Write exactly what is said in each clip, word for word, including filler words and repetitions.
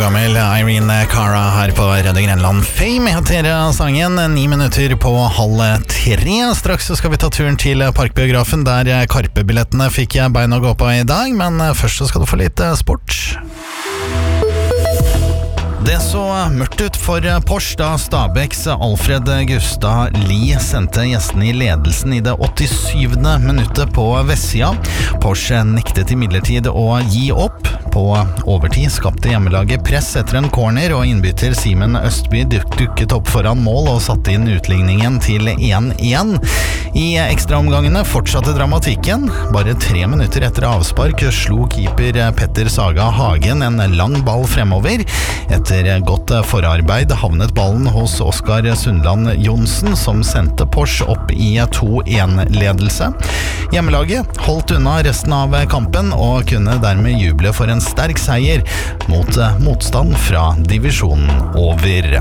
gammel Irene Cara her på Radio Grenland. Fame heter sangen, ni minutter på halv tre. Straks så skal vi ta turen til Parkbiografen, der Karpe-billettene fikk jeg bein å gå på i dag, men først så skal du få litt sport. Det så mørkt ut for Porsche da Stabæks Alfred Gustad Lie sendte gjestene i ledelsen i det åttisyvende minuttet på vestsida. Porsche nektet imidlertid å gi opp. På overtid skapte hjemmelaget press etter en corner, og innbytter Simen Østby duk dukket opp foran mål og satte inn utligningen til én én. I ekstraomgangene fortsatte dramatikken. Bare tre minutter etter avspark slo keeper Petter Saga Hagen en lang ball fremover. Etter godt forarbeid havnet ballen hos Oskar Sundland Jonsen, som sendte Porsche opp i to én-ledelse. Hjemmelaget holdt unna resten av kampen og kunne dermed juble for en sterk seier mot motstand fra divisjonen over.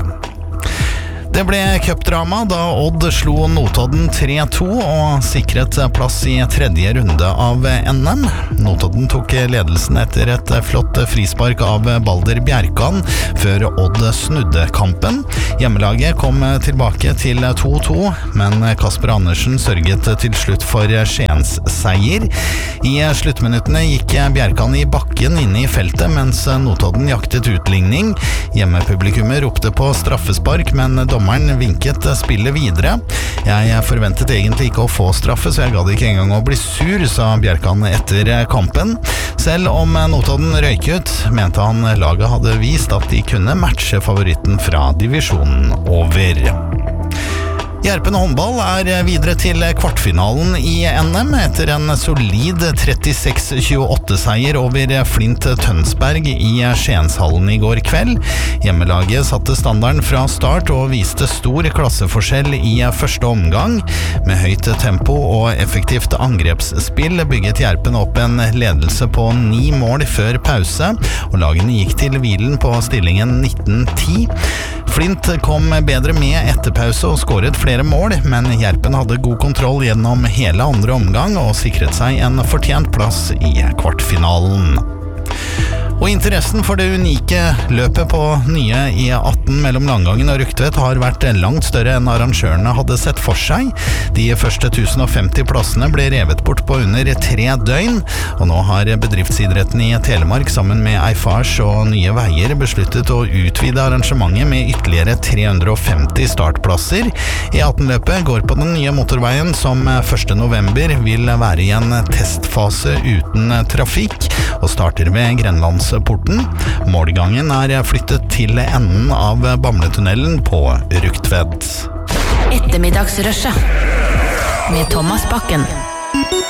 Det ble cupdrama da Odd slo Notodden tre to og sikret plass i tredje runde av N M. Notodden tok ledelsen etter et flott frispark av Balder Bjerkan før Odd snudde kampen. Hjemmelaget kom tilbake til to to, men Kasper Andersen sørget til slutt for Skiens seier. I sluttminuttene gikk Bjerkan i bakken inne i feltet, mens Notodden jaktet utligning. Hjemmepublikummet ropte på straffespark, men dommeren vinket spillet videre. Jeg forventet egentlig ikke å få straffe, så jeg gadd ikke engang å bli sur, sa Bjerkan etter kampen. Selv om Notodden røyk ut, mente han laget hadde vist at de kunne matche favoritten fra divisjonen over. Gjerpen håndball er videre til kvartfinalen i N M etter en solid trettiseks tjueåtte-seier over Flint Tønsberg i Skienshallen i går kveld. Hjemmelaget satte standarden fra start og viste stor klasseforskjell i første omgang. Med høyt tempo og effektivt angrepsspill bygget Gjerpen opp en ledelse på ni mål før pause, og lagene gikk til hvilen på stillingen nitten ti. Flint kom bedre med etter pause og skåret flere mål, men Gjerpen hadde god kontroll gjennom hele andre omgang og sikret seg en fortjent plass i kvartfinalen. Og interessen for det unike løpet på nye E atten mellom Langangen og Rugtvedt har vært langt større enn arrangørene hadde sett for seg. De første tusen og femti plassene ble revet bort på under tre døgn, og nå har bedriftsidretten i Telemark sammen med Eiffage og Nye Veier besluttet å utvide arrangementet med ytterligere tre hundre og femti startplasser. E atten-løpet går på den nye motorveien som første november vil være i en testfase uten trafikk, og starter ved Grenlandsporten. Målgangen er flyttet til enden av Bamletunnelen på Rugtvedt. Ettermiddagsrushet med Thomas Bakken.